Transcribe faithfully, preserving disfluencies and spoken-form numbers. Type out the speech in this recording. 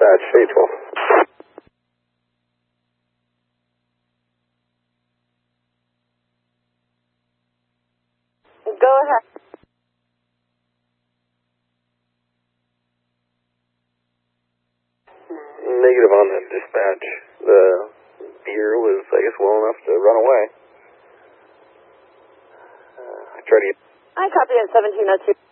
dispatch, faithful. Go ahead. Negative on that dispatch. The deer was, I guess, well enough to run away. Uh, I tried to get... I copy at seventeen oh two.